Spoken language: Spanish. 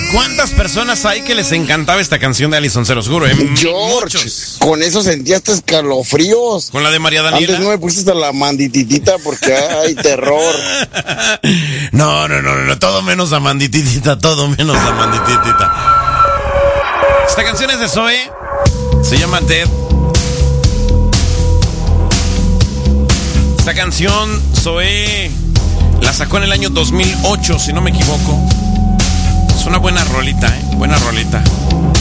cuántas personas hay que les encantaba esta canción de Allison, se los juro, George, muchos. con eso sentí hasta escalofríos. Con la de María Daniela. Antes no me pusiste a la mandititita porque hay terror. No, todo menos a mandititita, todo menos a mandititita. Esta canción es de Zoe, se llama Dead. Esta canción Zoe la sacó en el año 2008, si no me equivoco. Es una buena rolita, buena rolita.